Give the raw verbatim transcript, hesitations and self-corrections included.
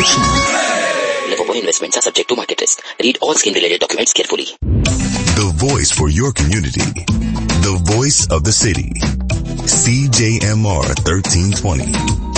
solution. Liverpool investments are subject to market risk. Read all scheme-related documents carefully. The voice for your community. The voice of the city. C J M R thirteen twenty.